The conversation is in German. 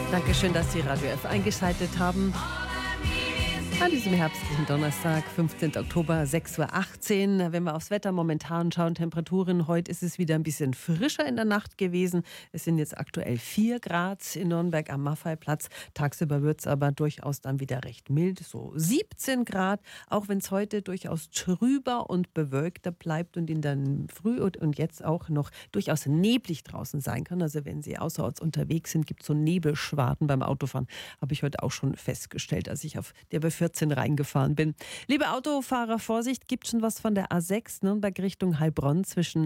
Dankeschön, dass Sie Radio F eingeschaltet haben. An diesem herbstlichen Donnerstag, 15. Oktober, 6:18 Uhr. Wenn wir aufs Wetter momentan schauen, Temperaturen, heute ist es wieder ein bisschen frischer in der Nacht gewesen. Es sind jetzt aktuell 4 Grad in Nürnberg am Maffeiplatz. Tagsüber wird es aber durchaus dann wieder recht mild, so 17 Grad. Auch wenn es heute durchaus trüber und bewölkter bleibt und in der Früh und jetzt auch noch durchaus neblig draußen sein kann. Also wenn Sie außerorts unterwegs sind, gibt es so Nebelschwaden beim Autofahren. Habe ich heute auch schon festgestellt, als ich auf der B14 reingefahren bin. Liebe Autofahrer, Vorsicht, gibt schon was von der A6 Nürnberg Richtung Heilbronn zwischen